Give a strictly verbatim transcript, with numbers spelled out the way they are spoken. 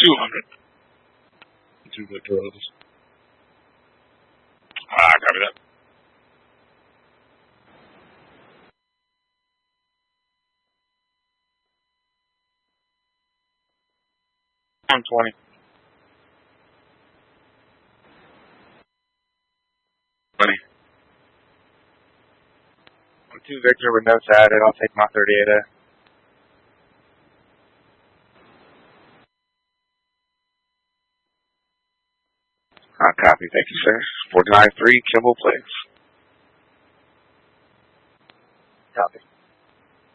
two hundred. Two Victor Otis. Ah, copy that. one twenty. twenty. two Victor with notes added. I'll take my thirty-eight A. Ah, copy. Thank you, sir. forty-nine three, Kimball, please. Copy.